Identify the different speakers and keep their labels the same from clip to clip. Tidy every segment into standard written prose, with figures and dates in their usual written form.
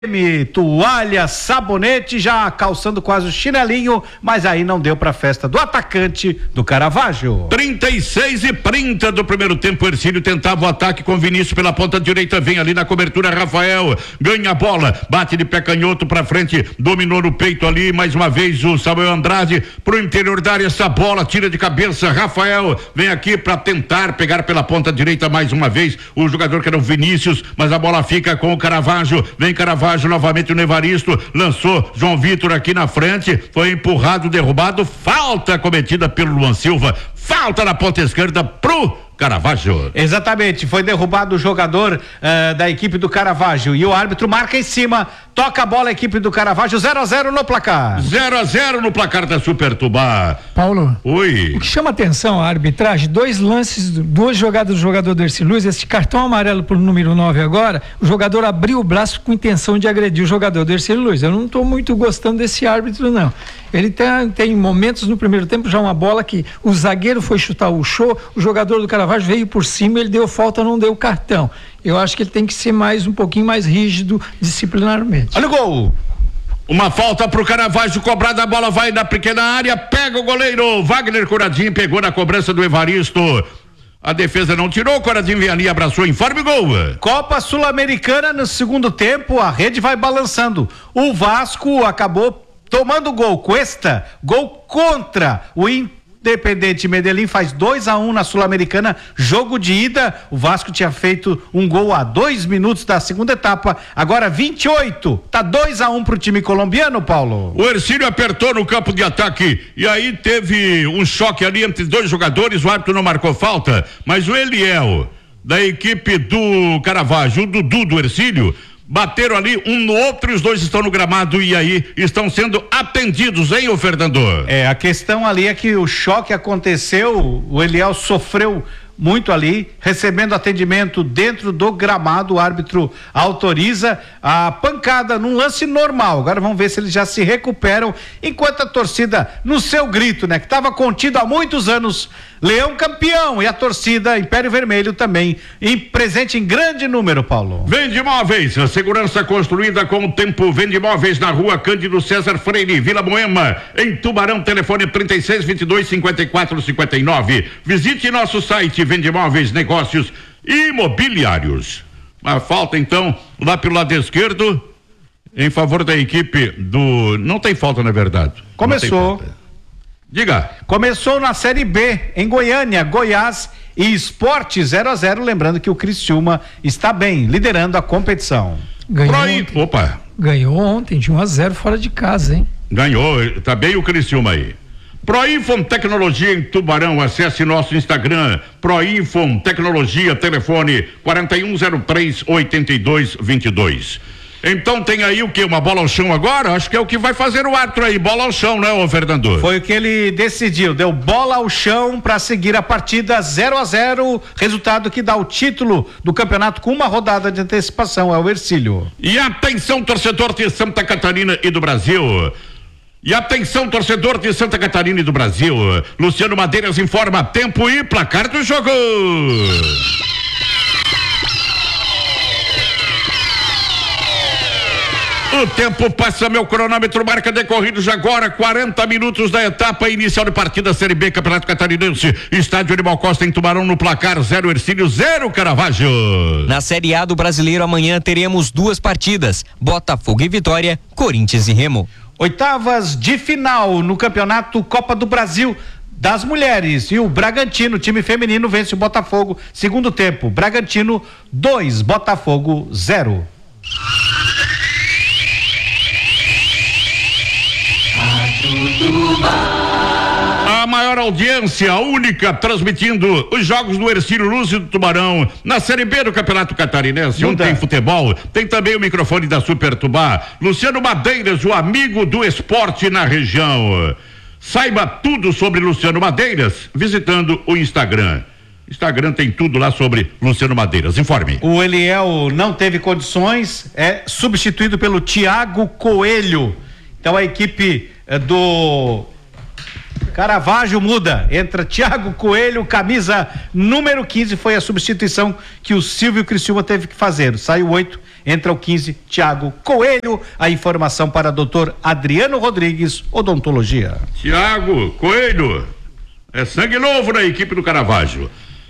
Speaker 1: Toalha, sabonete, já calçando quase o chinelinho, mas aí não deu pra festa do atacante do Caravaggio.
Speaker 2: 36:30 do primeiro tempo, Ercílio tentava o ataque com Vinícius pela ponta direita, vem ali na cobertura, Rafael, ganha a bola, bate de pé canhoto pra frente, dominou no peito ali, mais uma vez o Samuel Andrade, pro interior da área, essa bola, tira de cabeça, Rafael, vem aqui pra tentar pegar pela ponta direita mais uma vez, o jogador que era o Vinícius, mas a bola fica com o Caravaggio, vem Caravaggio novamente, o Evaristo lançou João Vitor aqui na frente, foi empurrado, derrubado, falta cometida pelo Luan Silva, falta na ponta esquerda pro Caravaggio.
Speaker 1: Exatamente, foi derrubado o jogador da equipe do Caravaggio e o árbitro marca em cima, toca a bola a equipe do Caravaggio, 0-0 no placar.
Speaker 2: 0-0 no placar da Super Tubá.
Speaker 3: Paulo.
Speaker 2: Oi.
Speaker 3: O que chama atenção a arbitragem, dois lances, duas jogadas do jogador do Ercílio Luz, esse cartão amarelo pro número 9 agora, o jogador abriu o braço com intenção de agredir o jogador do Ercílio Luz. Eu não estou muito gostando desse árbitro, não. Ele tem momentos no primeiro tempo, já uma bola que o zagueiro foi chutar o show, o jogador do Caravaggio veio por cima, ele deu falta, não deu cartão. Eu acho que ele tem que ser um pouquinho mais rígido disciplinarmente.
Speaker 1: Olha o gol!
Speaker 2: Uma falta pro Caravaggio, cobrada, a bola vai na pequena área, pega o goleiro, Wagner Coradinho, pegou na cobrança do Evaristo. A defesa não tirou, o Coradinho vem ali, abraçou, informe, gol.
Speaker 1: Copa Sul-Americana no segundo tempo, a rede vai balançando. O Vasco acabou tomando gol, Cuesta, gol contra o Independente Medellín, faz 2-1 na Sul-Americana, jogo de ida, o Vasco tinha feito um gol a 2 minutos da segunda etapa, agora 28, tá 2-1 pro time colombiano, Paulo.
Speaker 2: O Ercílio apertou no campo de ataque e aí teve um choque ali entre dois jogadores, o árbitro não marcou falta, mas o Eliel, da equipe do Caravaggio, o Dudu do Ercílio, bateram ali um no outro e os dois estão no gramado e aí estão sendo atendidos, hein, ô Fernando?
Speaker 1: A questão ali é que o choque aconteceu, o Eliel sofreu muito ali, recebendo atendimento dentro do gramado, o árbitro autoriza a pancada num lance normal. Agora vamos ver se eles já se recuperam, enquanto a torcida, no seu grito, né, que estava contido há muitos anos, Leão campeão, e a torcida Império Vermelho também presente em grande número, Paulo.
Speaker 2: Vende Móveis, a segurança construída com o tempo. Vende Móveis na rua Cândido César Freire, Vila Moema, em Tubarão, telefone 3622-5459. Visite nosso site Vende Móveis, negócios imobiliários. A falta então lá pelo lado esquerdo em favor da equipe do... Não tem falta, na verdade.
Speaker 1: Começou.
Speaker 2: Diga.
Speaker 1: Começou na Série B, em Goiânia, Goiás e Sport 0-0, lembrando que o Criciúma está bem, liderando a competição.
Speaker 3: Ganhou ontem de 1-0 fora de casa, hein?
Speaker 2: Ganhou, tá bem o Criciúma aí. Proinfon Tecnologia em Tubarão, acesse nosso Instagram, Proinfon Tecnologia, telefone 4103-8222. Então tem aí o que? Uma bola ao chão agora? Acho que é o que vai fazer o árbitro aí, bola ao chão, né, ô Fernando?
Speaker 1: Foi o que ele decidiu, deu bola ao chão para seguir a partida 0-0, resultado que dá o título do campeonato com uma rodada de antecipação, é o Ercílio.
Speaker 2: E atenção, torcedor de Santa Catarina e do Brasil. E atenção, torcedor de Santa Catarina e do Brasil. Luciano Madeiras informa tempo e placar do jogo. O tempo passa, meu cronômetro marca decorridos agora 40 minutos da etapa inicial de partida Série B, Campeonato Catarinense, Estádio Animal Costa em Tubarão, no placar 0 Ercílio, 0 Caravaggio.
Speaker 4: Na Série A do Brasileiro amanhã teremos duas partidas, Botafogo e Vitória, Corinthians e Remo.
Speaker 1: Oitavas de final no Campeonato Copa do Brasil das Mulheres, e o Bragantino, time feminino, vence o Botafogo, segundo tempo, Bragantino 2, Botafogo 0.
Speaker 2: A maior audiência, a única, transmitindo os jogos do Ercílio Luz e do Tubarão na Série B do Campeonato Catarinense. Onde tem futebol, tem também o microfone da Super Tubá. Luciano Madeiras, o amigo do esporte na região. Saiba tudo sobre Luciano Madeiras visitando o Instagram. Instagram tem tudo lá sobre Luciano Madeiras. Informe.
Speaker 1: O Eliel não teve condições, é substituído pelo Thiago Coelho. Então a equipe do Caravaggio muda, entra Thiago Coelho, camisa número 15, foi a substituição que o Silvio Criciúma teve que fazer. Saiu 8, entra o 15, Thiago Coelho. A informação para Dr. Adriano Rodrigues, Odontologia.
Speaker 2: Thiago Coelho, é sangue novo na equipe do Caravaggio.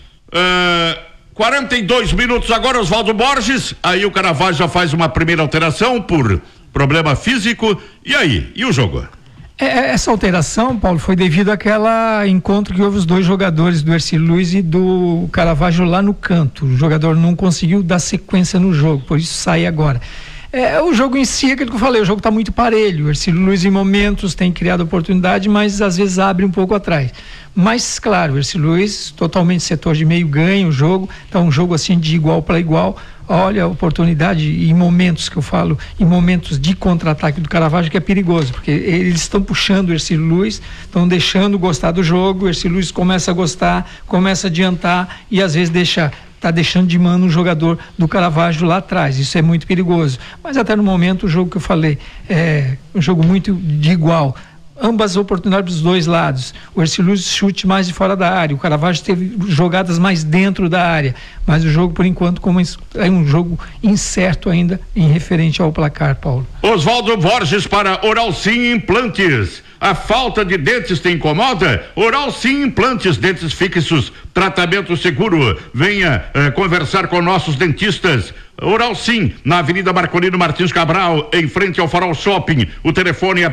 Speaker 2: 42 minutos agora, Oswaldo Borges. Aí o Caravaggio já faz uma primeira alteração por problema físico. E aí? E o jogo?
Speaker 3: Essa alteração, Paulo, foi devido àquela encontro que houve os dois jogadores do Hercílio Luiz e do Caravaggio lá no canto. O jogador não conseguiu dar sequência no jogo, por isso sai agora. O jogo em si, aquilo que eu falei, o jogo está muito parelho. O Hercílio Luiz em momentos tem criado oportunidade, mas às vezes abre um pouco atrás. Mas, claro, o Hercílio Luiz totalmente setor de meio ganha o jogo, tá um jogo assim de igual para igual. Olha a oportunidade em momentos que eu falo, em momentos de contra-ataque do Caravaggio, que é perigoso, porque eles estão puxando o Hercílio Luiz, estão deixando gostar do jogo, o Hercílio Luiz começa a gostar, começa a adiantar e às vezes está deixando de mano o jogador do Caravaggio lá atrás. Isso é muito perigoso. Mas até no momento o jogo que eu falei é um jogo muito de igual. Ambas oportunidades dos dois lados. O Hercílio Luiz chute mais de fora da área. O Caravaggio teve jogadas mais dentro da área. Mas o jogo, por enquanto, é um jogo incerto ainda em referente ao placar, Paulo.
Speaker 2: Oswaldo Borges para Oral Sim Implantes. A falta de dentes te incomoda? Oral Sim Implantes, dentes fixos, tratamento seguro. Venha conversar com nossos dentistas. Oral Sim, na Avenida Marcolino Martins Cabral, em frente ao Farol Shopping. O telefone é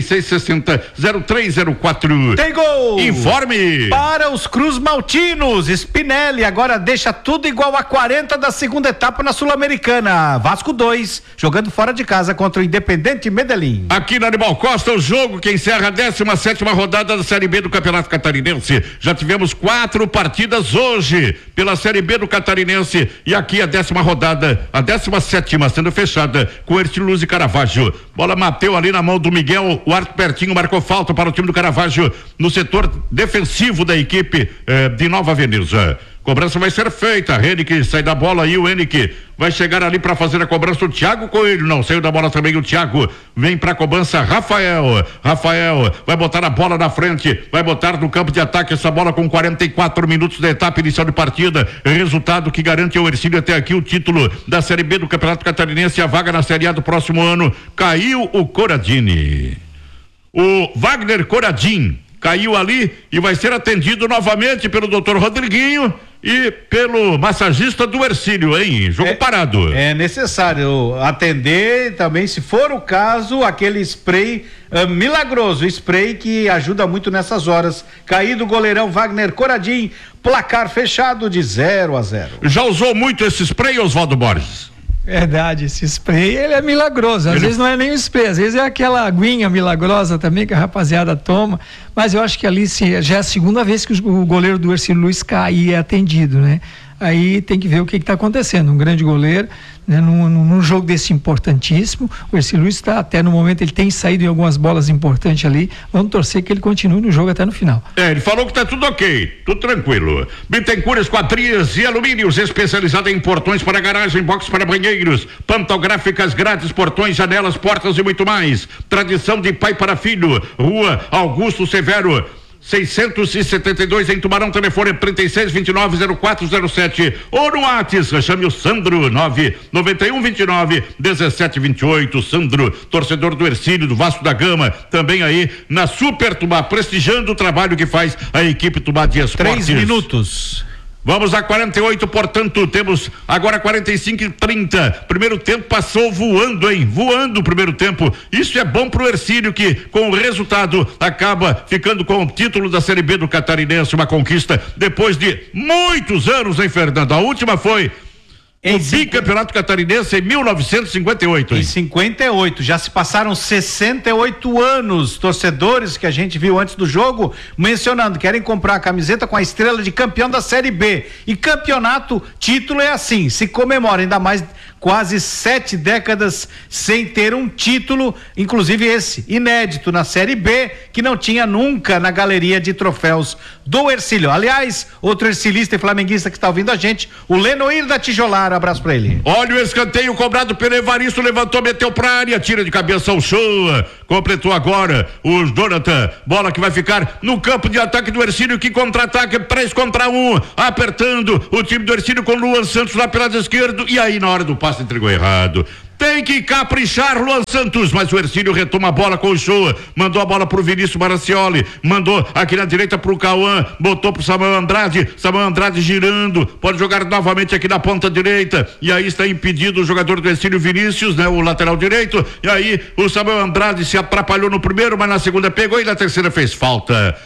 Speaker 2: 3660-0304.
Speaker 1: Tem gol!
Speaker 2: Informe!
Speaker 1: Para os Cruz Maltinos, Spinelli agora deixa tudo igual a 40 da segunda etapa na Sul-Americana. Vasco 2, jogando fora de casa contra o Independente Medellín.
Speaker 2: Aqui na Animal Costa, o jogo que encerra a 17ª rodada da Série B do Campeonato Catarinense. Já tivemos 4 partidas hoje pela Série B do Catarinense e aqui a 10ª rodada, a 17ª sendo fechada com Hercílio Luiz e Caravaggio. Bola bateu ali na mão do Miguel, o Arthur Pertinho marcou falta para o time do Caravaggio no setor defensivo da equipe de Nova Veneza. Cobrança vai ser feita, Henrique sai da bola e o Henrique vai chegar ali para fazer a cobrança. O Thiago Coelho, não, saiu da bola também o Thiago, vem pra cobrança Rafael vai botar a bola na frente, vai botar no campo de ataque essa bola com 44 minutos da etapa inicial de partida, resultado que garante ao Hercílio até aqui o título da Série B do Campeonato Catarinense e a vaga na Série A do próximo ano. Caiu o Coradini, o Wagner Coradin caiu ali e vai ser atendido novamente pelo Dr. Rodriguinho e pelo massagista do Hercílio, hein? Jogo parado.
Speaker 1: É necessário atender também, se for o caso, aquele spray milagroso, spray que ajuda muito nessas horas. Caído o goleirão Wagner Coradin, placar fechado de 0-0.
Speaker 2: Já usou muito esse spray, Oswaldo Borges?
Speaker 3: Verdade, esse spray ele é milagroso, às vezes não é nem o spray, às vezes é aquela aguinha milagrosa também que a rapaziada toma, mas eu acho que ali já é a segunda vez que o goleiro do Hercílio Luiz cai e é atendido, né? Aí tem que ver o que está acontecendo. Um grande goleiro, né, num jogo desse importantíssimo, o Hercílio Luiz está até no momento, ele tem saído em algumas bolas importantes ali, vamos torcer que ele continue no jogo até no final.
Speaker 2: Ele falou que está tudo ok, tudo tranquilo. Bittencourt Esquadrias e Alumínios, especializada em portões para garagem, box para banheiros, pantográficas grátis, portões, janelas, portas e muito mais. Tradição de pai para filho. Rua Augusto Severo 672 em Tubarão, telefone 36290407 ou no WhatsApp, chame o Sandro 991291728. Sandro, torcedor do Hercílio, do Vasco da Gama, também aí na Super Tubá, prestigiando o trabalho que faz a equipe Tubá de Esportes.
Speaker 1: 3 minutos.
Speaker 2: Vamos a 48, portanto, temos agora 45 e 30. Primeiro tempo passou voando, hein? Voando o primeiro tempo. Isso é bom pro Hercílio, que com o resultado acaba ficando com o título da Série B do Catarinense, uma conquista depois de muitos anos, hein, Fernando? A última foi o bicampeonato catarinense em 1958.
Speaker 1: Em 58, já se passaram 68 anos. Torcedores que a gente viu antes do jogo mencionando, querem comprar a camiseta com a estrela de campeão da Série B. E campeonato, título é assim, se comemora, ainda mais quase 7 décadas sem ter um título, inclusive esse, inédito na Série B, que não tinha nunca na galeria de troféus do Hercílio. Aliás, outro hercilista e flamenguista que está ouvindo a gente, o Lenoir da Tijolar, abraço pra ele.
Speaker 2: Olha o escanteio cobrado pelo Evaristo, levantou, meteu pra área, tira de cabeça ao show, completou agora o Jonathan, bola que vai ficar no campo de ataque do Hercílio, que contra-ataque, 3 contra 1, apertando o time do Hercílio com Luan Santos lá pelo lado esquerdo, e aí na hora do passe entregou errado. Tem que caprichar Luan Santos, mas o Hercílio retoma a bola com o show, mandou a bola pro Vinícius Maracioli, mandou aqui na direita pro Cauã, botou pro Samuel Andrade girando, pode jogar novamente aqui na ponta direita, e aí está impedido o jogador do Hercílio, Vinícius, né, o lateral direito, e aí o Samuel Andrade se atrapalhou no primeiro, mas na segunda pegou e na terceira fez falta.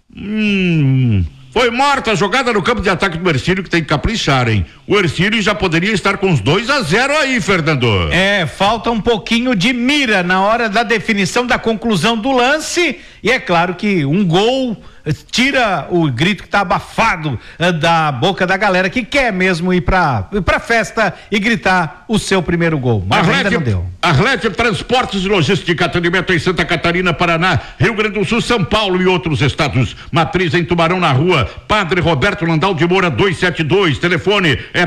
Speaker 2: Foi morta a jogada no campo de ataque do Hercílio, que tem que caprichar, hein? O Hercílio já poderia estar com os 2-0 aí, Fernando.
Speaker 1: Falta um pouquinho de mira na hora da definição, da conclusão do lance, e é claro que um gol tira o grito que tá abafado da boca da galera que quer mesmo ir pra festa e gritar o seu primeiro gol, mas ainda não deu.
Speaker 2: Arlete Transportes e Logística, atendimento em Santa Catarina, Paraná, Rio Grande do Sul, São Paulo e outros estados. Matriz em Tubarão, na rua Padre Roberto Landau de Moura 272, telefone é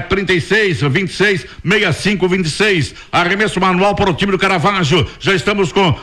Speaker 2: 3626-6526. Arremesso manual para o time do Caravaggio, já estamos com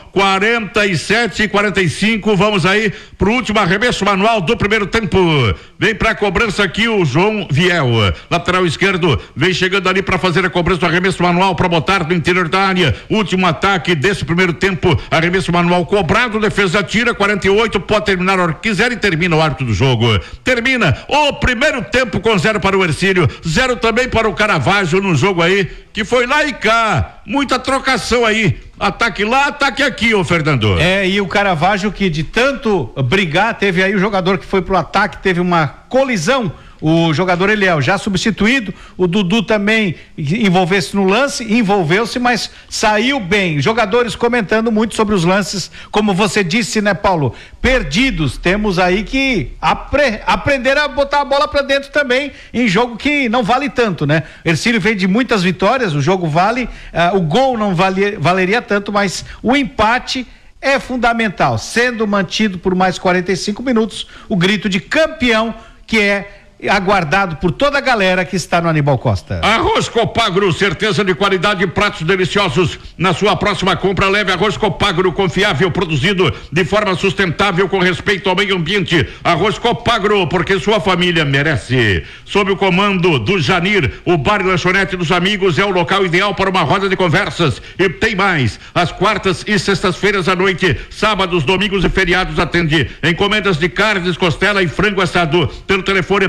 Speaker 2: 47-45, vamos aí pro último arremesso manual do primeiro tempo. Vem pra cobrança aqui o João Viel, lateral esquerdo, vem chegando ali para fazer a cobrança do arremesso manual para botar no interior da área. Último ataque desse primeiro tempo, arremesso manual cobrado, defesa tira, 48, pode terminar a hora que quiser e termina o árbitro do jogo. Termina o primeiro tempo com 0 para o Hercílio, 0 também para o Caravaggio no jogo aí, que foi lá e cá, muita trocação aí. Ataque lá, ataque aqui, ô Fernando.
Speaker 1: E o Caravaggio, que de tanto brigar, teve aí o jogador que foi pro ataque, teve uma colisão, o jogador Eliel já substituído, o Dudu também envolveu-se no lance, mas saiu bem. Jogadores comentando muito sobre os lances, como você disse, né, Paulo? Perdidos, temos aí que aprender a botar a bola pra dentro também, em jogo que não vale tanto, né? Hercílio vem de muitas vitórias, o jogo vale, o gol não valeria tanto, mas o empate é fundamental, sendo mantido por mais 45 minutos, o grito de campeão, que é aguardado por toda a galera que está no Aníbal Costa.
Speaker 2: Arroz Copagro, certeza de qualidade e pratos deliciosos. Na sua próxima compra, leve arroz Copagro, confiável, produzido de forma sustentável, com respeito ao meio ambiente. Arroz Copagro, porque sua família merece. Sob o comando do Janir, o bar e lanchonete dos amigos é o local ideal para uma roda de conversas. E tem mais, às quartas e sextas-feiras à noite, sábados, domingos e feriados atende encomendas de carnes, costela e frango assado pelo telefone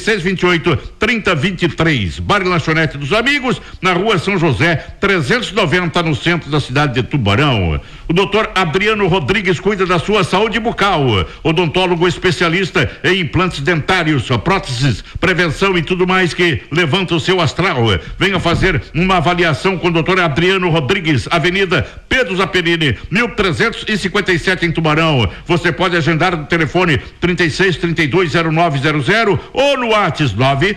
Speaker 2: 3628-3023. Bar e lanchonete dos amigos, na rua São José 390, no centro da cidade de Tubarão. O doutor Adriano Rodrigues cuida da sua saúde bucal, odontólogo especialista em implantes dentários, próteses, prevenção e tudo mais que levanta o seu astral. Venha fazer uma avaliação com o doutor Adriano Rodrigues, Avenida Pedro Zaperini, 1357 em Tubarão. Você pode agendar no telefone 36320900 ou no WhatsApp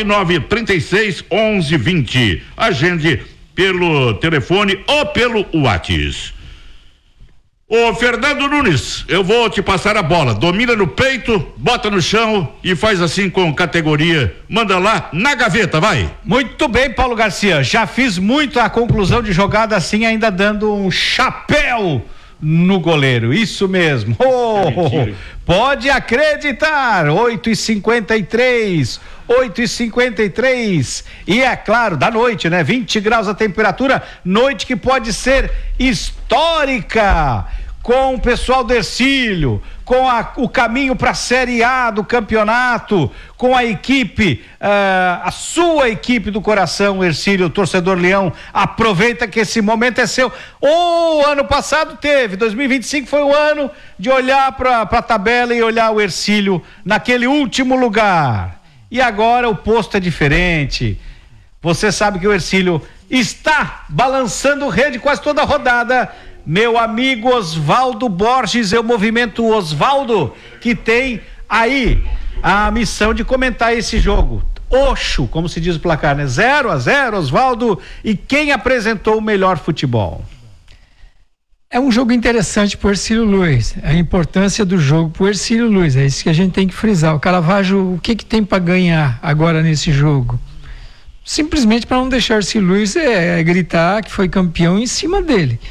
Speaker 2: 999361120. Agende pelo telefone ou pelo WhatsApp. Ô Fernando Nunes, eu vou te passar a bola, domina no peito, bota no chão e faz assim com categoria, manda lá na gaveta, vai.
Speaker 1: Muito bem, Paulo Garcia, já fiz muito a conclusão de jogada assim, ainda dando um chapéu no goleiro, isso mesmo. Pode acreditar, 8h53, e é claro, da noite, né? 20 graus a temperatura, noite que pode ser histórica, com o pessoal do Hercílio, com o caminho para a Série A do campeonato, com a equipe, a sua equipe do coração, Hercílio, torcedor Leão, aproveita que esse momento é seu. O ano passado teve, 2025 foi o ano de olhar para a tabela e olhar o Hercílio naquele último lugar. E agora o posto é diferente. Você sabe que o Hercílio está balançando rede quase toda a rodada. Meu amigo Osvaldo Borges, é o movimento Osvaldo que tem aí a missão de comentar esse jogo. Oxo, como se diz o placar, né? 0-0, Osvaldo. E quem apresentou o melhor futebol?
Speaker 3: É um jogo interessante pro Hercílio Luz. A importância do jogo pro Hercílio Luz, é isso que a gente tem que frisar. O Caravaggio, o que tem para ganhar agora nesse jogo? Simplesmente para não deixar o Hercílio Luz gritar que foi campeão em cima dele.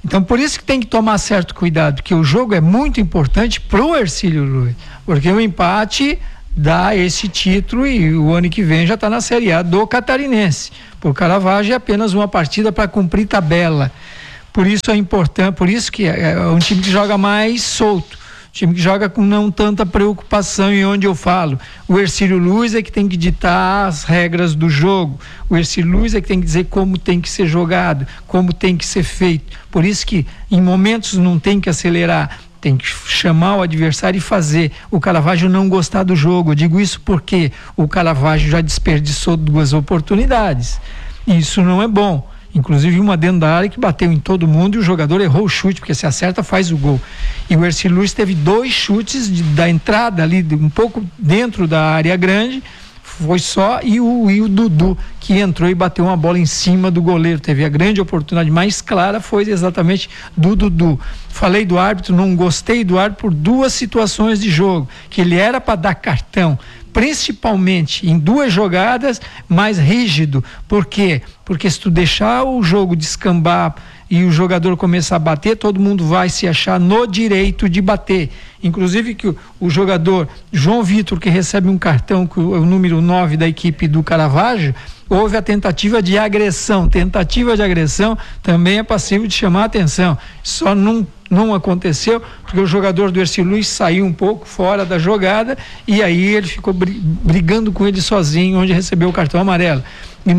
Speaker 3: Então, por isso que tem que tomar certo cuidado, que o jogo é muito importante pro Hercílio Luz, porque o empate dá esse título e o ano que vem já está na Série A do Catarinense. Por Caravaggio é apenas uma partida para cumprir tabela. Por isso é importante, por isso que é um time que joga mais solto. Time que joga com não tanta preocupação, e onde eu falo, o Hercílio Luz é que tem que ditar as regras do jogo, o Hercílio Luz é que tem que dizer como tem que ser jogado, como tem que ser feito. Por isso que em momentos não tem que acelerar, tem que chamar o adversário e fazer o Caravaggio não gostar do jogo. Eu digo isso porque o Caravaggio já desperdiçou 2 oportunidades, isso não é bom. Inclusive uma dentro da área que bateu em todo mundo e o jogador errou o chute, porque se acerta faz o gol. E o Hercílio Luz teve 2 chutes da entrada ali, um pouco dentro da área grande, foi só, e o Dudu que entrou e bateu uma bola em cima do goleiro. Teve a grande oportunidade mais clara, foi exatamente do Dudu. Falei do árbitro, não gostei do árbitro por 2 situações de jogo, que ele era para dar cartão, principalmente em 2 jogadas, mais rígido. Por quê? Porque se tu deixar o jogo descambar e o jogador começar a bater, todo mundo vai se achar no direito de bater. Inclusive que o jogador João Vitor, que recebe um cartão, o número 9 da equipe do Caravaggio, houve a tentativa de agressão. Tentativa de agressão também é passível de chamar a atenção. Só não aconteceu porque o jogador do Hercílio Luz saiu um pouco fora da jogada e aí ele ficou brigando com ele sozinho, onde recebeu o cartão amarelo. E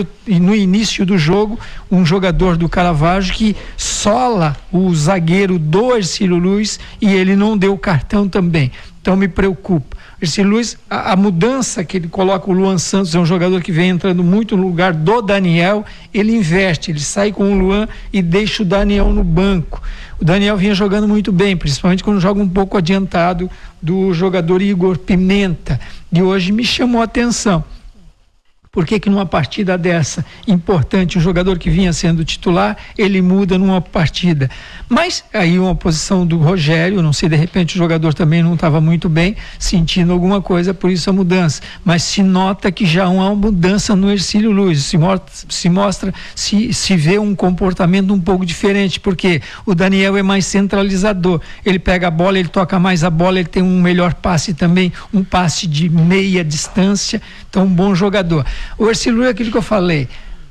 Speaker 3: no início do jogo, um jogador do Caravaggio que sola o zagueiro do Hercílio Luz e ele não deu o cartão também. Então me preocupa. Hercílio Luz, a mudança que ele coloca, o Luan Santos é um jogador que vem entrando muito no lugar do Daniel, ele investe, ele sai com o Luan e deixa o Daniel no banco. O Daniel vinha jogando muito bem, principalmente quando joga um pouco adiantado do jogador Igor Pimenta, e hoje me chamou a atenção. Por que numa partida dessa, importante, um jogador que vinha sendo titular, ele muda numa partida? Mas aí uma posição do Rogério, não sei, de repente o jogador também não estava muito bem, sentindo alguma coisa, por isso a mudança. Mas se nota que já há uma mudança no Hercílio Luz, se vê um comportamento um pouco diferente, porque o Daniel é mais centralizador, ele pega a bola, ele toca mais a bola, ele tem um melhor passe também, um passe de meia distância, então um bom jogador. O Hercílio Luz é aquilo que eu falei,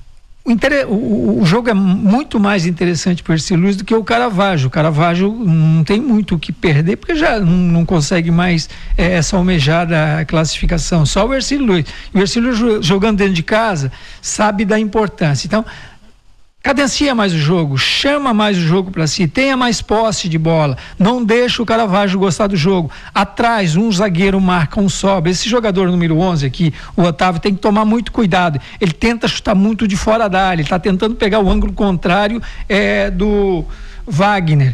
Speaker 3: o jogo é muito mais interessante para o Hercílio Luz do que o Caravaggio. O Caravaggio não tem muito o que perder, porque já não consegue mais essa almejada classificação, só o Hercílio Luz. E o Hercílio Luz, jogando dentro de casa, sabe da importância. Então, cadencia mais o jogo, chama mais o jogo para si, tenha mais posse de bola, não deixa o Caravaggio gostar do jogo. Atrás, um zagueiro marca, um sobra. Esse jogador número 11 aqui, o Otávio, tem que tomar muito cuidado. Ele tenta chutar muito de fora da área, ele está tentando pegar o ângulo contrário do Wagner.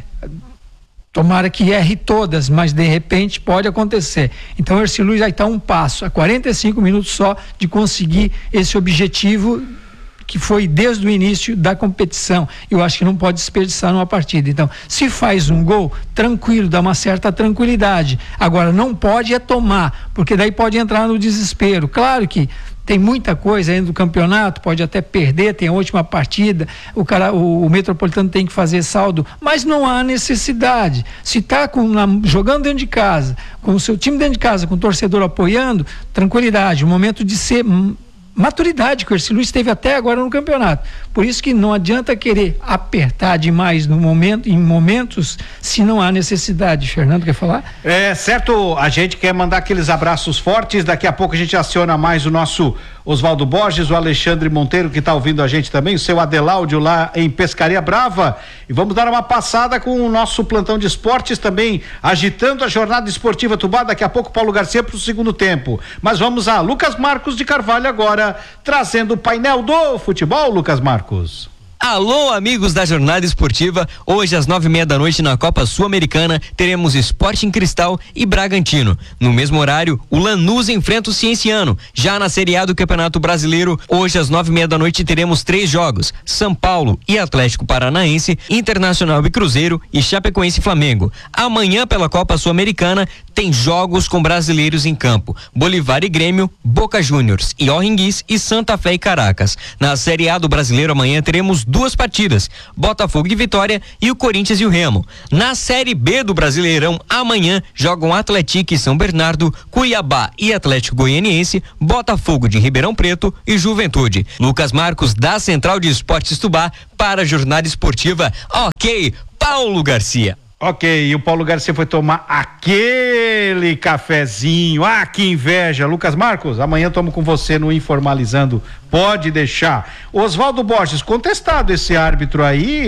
Speaker 3: Tomara que erre todas, mas de repente pode acontecer. Então o Hercílio Luz aí está um passo, a 45 minutos só de conseguir esse objetivo que foi desde o início da competição. Eu acho que não pode desperdiçar numa partida. Então, se faz um gol, tranquilo, dá uma certa tranquilidade. Agora, não pode tomar, porque daí pode entrar no desespero. Claro que tem muita coisa ainda do campeonato, pode até perder, tem a última partida, o Metropolitano tem que fazer saldo, mas não há necessidade. Se está jogando dentro de casa, com o seu time dentro de casa, com o torcedor apoiando, tranquilidade, o momento de ser maturidade que o Hercílio Luz teve até agora no campeonato. Por isso que não adianta querer apertar demais em momentos, se não há necessidade. Fernando, quer falar?
Speaker 1: Certo, a gente quer mandar aqueles abraços fortes, daqui a pouco a gente aciona mais o nosso Oswaldo Borges, o Alexandre Monteiro, que está ouvindo a gente também, o seu Adeláudio lá em Pescaria Brava, e vamos dar uma passada com o nosso plantão de esportes também, agitando a jornada esportiva Tubá. Daqui a pouco Paulo Garcia para o segundo tempo, mas vamos a Lucas Marcos de Carvalho agora, trazendo o painel do futebol. Lucas Marcos.
Speaker 4: Alô, amigos da Jornada Esportiva. Hoje às 9:30 da noite na Copa Sul-Americana teremos Sporting Cristal e Bragantino. No mesmo horário, o Lanús enfrenta o Cienciano. Já na Série A do Campeonato Brasileiro, hoje às 9:30 da noite teremos 3 jogos: São Paulo e Atlético Paranaense, Internacional e Cruzeiro e Chapecoense e Flamengo. Amanhã pela Copa Sul-Americana tem jogos com brasileiros em campo: Bolívar e Grêmio, Boca Juniors e O'Higgins e Santa Fé e Caracas. Na Série A do Brasileiro amanhã teremos 2 partidas, Botafogo e Vitória e o Corinthians e o Remo. Na Série B do Brasileirão, amanhã jogam Atlético e São Bernardo, Cuiabá e Atlético Goianiense, Botafogo de Ribeirão Preto e Juventude. Lucas Marcos, da Central de Esportes Tubá, para a Jornada Esportiva. Ok, Paulo Garcia.
Speaker 1: Ok, e o Paulo Garcia foi tomar aquele cafezinho. Ah, que inveja. Lucas Marcos, amanhã eu tomo com você no Informalizando. Pode deixar. Oswaldo Borges, contestado esse árbitro aí,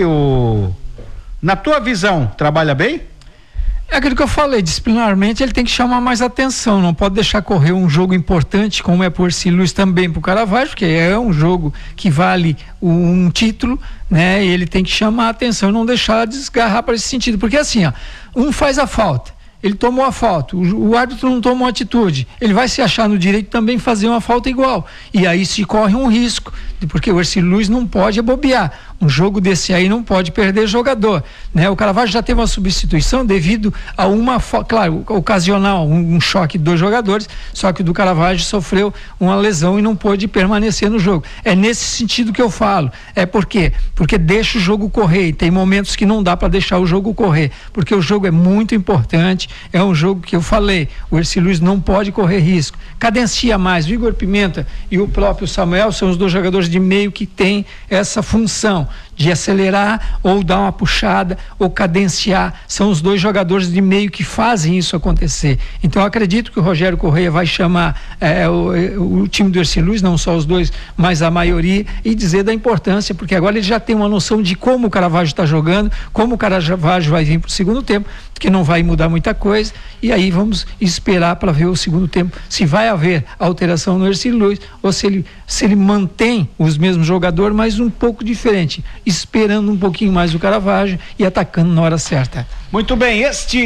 Speaker 1: na tua visão, trabalha bem?
Speaker 3: É aquilo que eu falei, disciplinarmente ele tem que chamar mais atenção, não pode deixar correr um jogo importante como é por Ercílio Luz também pro Caravaggio, porque é um jogo que vale um título, né? E ele tem que chamar a atenção e não deixar desgarrar para esse sentido, porque assim, ó, um faz a falta, ele tomou a falta, o árbitro não tomou atitude, ele vai se achar no direito também fazer uma falta igual, e aí se corre um risco, porque o Ercílio Luz não pode bobear, um jogo desse aí não pode perder jogador, né? O Caravaggio já teve uma substituição devido a claro, ocasional, um choque de 2 jogadores, só que o do Caravaggio sofreu uma lesão e não pôde permanecer no jogo. É nesse sentido que eu falo. É por quê? Porque deixa o jogo correr, e tem momentos que não dá para deixar o jogo correr, porque o jogo é muito importante, é um jogo que eu falei, o Ercílio Luz não pode correr risco. Cadencia mais, o Igor Pimenta e o próprio Samuel são os 2 jogadores de meio que têm essa função de acelerar ou dar uma puxada ou cadenciar, são os 2 jogadores de meio que fazem isso acontecer. Então eu acredito que o Rogério Correia vai chamar o time do Ercílio Luz, não só os 2, mas a maioria, e dizer da importância, porque agora ele já tem uma noção de como o Caravaggio está jogando, como o Caravaggio vai vir para o segundo tempo, que não vai mudar muita coisa, e aí vamos esperar para ver o segundo tempo, se vai haver alteração no Ercílio Luz, ou se ele mantém os mesmos jogadores, mas um pouco diferente, esperando um pouquinho mais o Caravaggio e atacando na hora certa.
Speaker 1: Muito bem,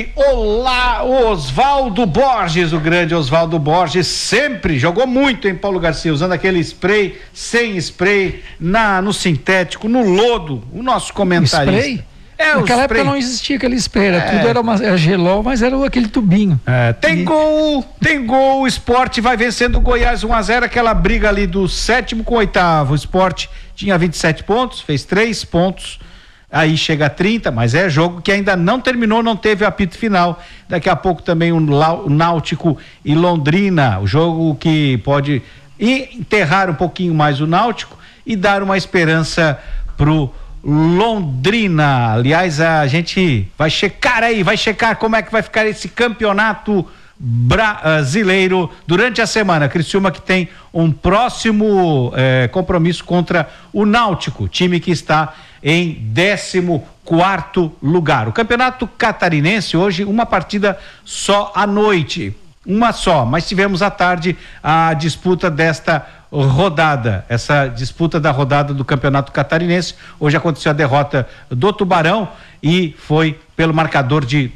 Speaker 1: Oswaldo Borges, o grande Oswaldo Borges, sempre jogou muito em Paulo Garcia, usando aquele spray, sem spray, no sintético, no lodo, o nosso comentarista.
Speaker 3: Spray? Naquela época não existia aquele spray, tudo era gelol, mas era aquele tubinho.
Speaker 1: Tem gol, o Sport vai vencendo o Goiás 1-0, aquela briga ali do 7º com o 8º, o Sport tinha 27 pontos, fez 3 pontos, aí chega a 30, mas é jogo que ainda não terminou, não teve apito final, daqui a pouco também o Náutico e Londrina, o jogo que pode enterrar um pouquinho mais o Náutico e dar uma esperança pro Londrina. Aliás, a gente vai checar como é que vai ficar esse campeonato brasileiro durante a semana. Criciúma que tem um próximo compromisso contra o Náutico, time que está em 14º lugar. O campeonato catarinense hoje uma partida só à noite, uma só, mas tivemos à tarde a disputa desta rodada, essa disputa da rodada do Campeonato Catarinense. Hoje aconteceu a derrota do Tubarão e foi pelo marcador de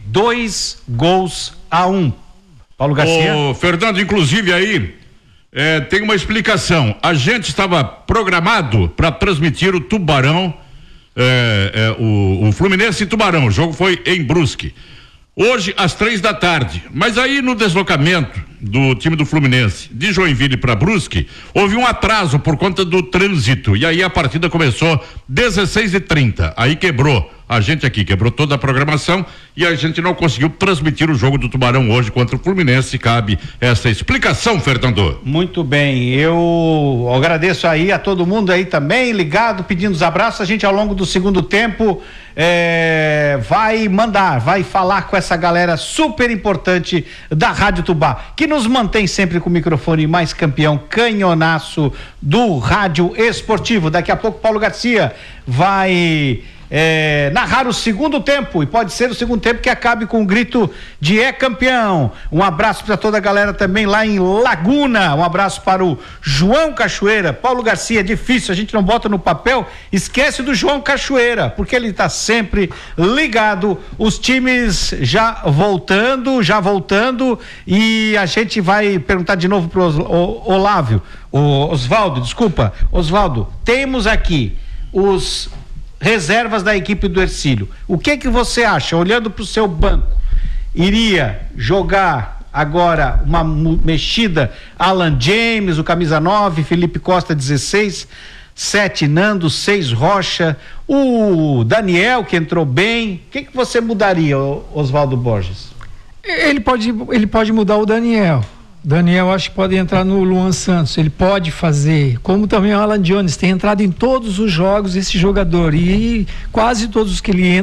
Speaker 1: 2-1. Paulo Garcia.
Speaker 2: Ô, Fernando, inclusive aí tem uma explicação. A gente estava programado para transmitir o Tubarão, o Fluminense e Tubarão. O jogo foi em Brusque. Hoje, às 3h, mas aí no deslocamento do time do Fluminense de Joinville para Brusque, houve um atraso por conta do trânsito, e aí a partida começou 16h30, aí quebrou a gente aqui, quebrou toda a programação e a gente não conseguiu transmitir o jogo do Tubarão hoje contra o Fluminense. Cabe essa explicação, Fernando.
Speaker 1: Muito bem, eu agradeço aí a todo mundo aí também ligado, pedindo os abraços. A gente ao longo do segundo tempo vai falar com essa galera super importante da Rádio Tubá, que nos mantém sempre com o microfone mais campeão, canhonaço do rádio esportivo. Daqui a pouco Paulo Garcia vai narrar o segundo tempo, e pode ser o segundo tempo que acabe com o grito de campeão. Um abraço para toda a galera também lá em Laguna, um abraço para o João Cachoeira. Paulo Garcia, é difícil, a gente não bota no papel, esquece do João Cachoeira, porque ele está sempre ligado. Os times já voltando, e a gente vai perguntar de novo pro Oswaldo, temos aqui os reservas da equipe do Ercílio. O que você acha, olhando para o seu banco? Iria jogar agora uma mexida, Alan James, o camisa 9, Felipe Costa 16, 7 Nando, 6 Rocha, o Daniel que entrou bem. O que você mudaria, Oswaldo Borges?
Speaker 3: Ele pode mudar o Daniel. Daniel acho que pode entrar no Luan Santos, ele pode fazer, como também o Alan Jones tem entrado em todos os jogos esse jogador, e quase todos os que ele entra